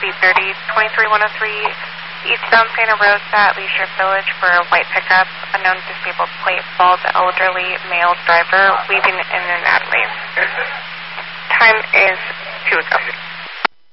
C30, 23103, eastbound Santa Rosa at Leisure Village for a white pickup. Unknown disabled plate falls elderly male driver weaving in an ad lane. Time is 2 ago.